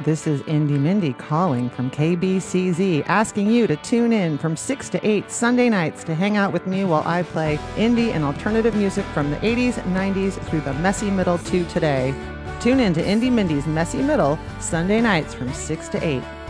This is Indie Mindy calling from KBCZ, asking you to tune in from 6 to 8 Sunday nights to hang out with me while I play indie and alternative music from the 80s, 90s through the messy middle to today. Tune in to Indie Mindy's Messy Middle Sunday nights from 6 to 8.